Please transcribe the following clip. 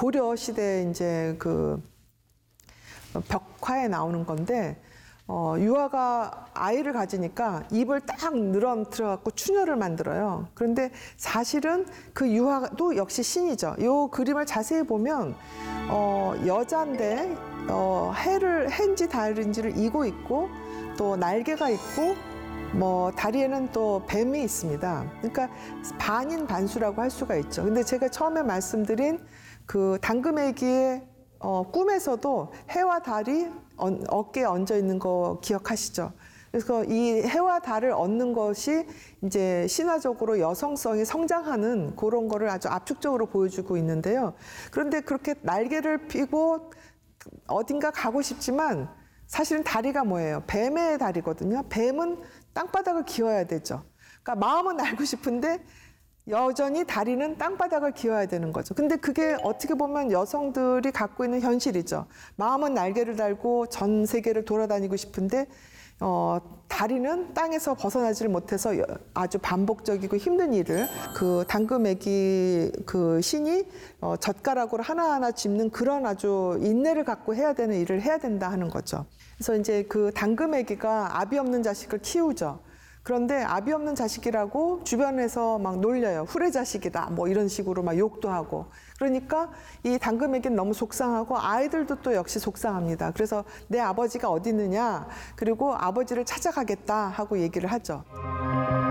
고려 시대 이제 그 벽화에 나오는 건데 유아가 아이를 가지니까 입을 딱 늘어뜨려 갖고 추녀를 만들어요. 그런데 사실은 그 유아도 역시 신이죠. 이 그림을 자세히 보면 여자인데 해인지 달인지를 이고 있고 또 날개가 있고 뭐 다리에는 또 뱀이 있습니다. 그러니까 반인 반수라고 할 수가 있죠. 근데 제가 처음에 말씀드린 그 당금애기의 꿈에서도 해와 달이 어깨에 얹어 있는 거 기억하시죠? 그래서 이 해와 달을 얻는 것이 이제 신화적으로 여성성이 성장하는 그런 거를 아주 압축적으로 보여주고 있는데요. 그런데 그렇게 날개를 펴고 어딘가 가고 싶지만 사실은 다리가 뭐예요? 뱀의 다리거든요. 뱀은 땅바닥을 기어야 되죠. 그러니까 마음은 날고 싶은데 여전히 다리는 땅바닥을 기어야 되는 거죠. 근데 그게 어떻게 보면 여성들이 갖고 있는 현실이죠. 마음은 날개를 달고 전 세계를 돌아다니고 싶은데 다리는 땅에서 벗어나지를 못해서 아주 반복적이고 힘든 일을 그 당금애기 그 신이 젓가락으로 하나하나 짚는 그런 아주 인내를 갖고 해야 되는 일을 해야 된다 하는 거죠. 그래서 이제 그 당금애기가 아비 없는 자식을 키우죠. 그런데 아비 없는 자식이라고 주변에서 막 놀려요. 후레자식이다. 뭐 이런 식으로 막 욕도 하고. 그러니까 이 당금에게는 너무 속상하고 아이들도 또 역시 속상합니다. 그래서 내 아버지가 어디 있느냐. 그리고 아버지를 찾아가겠다 하고 얘기를 하죠.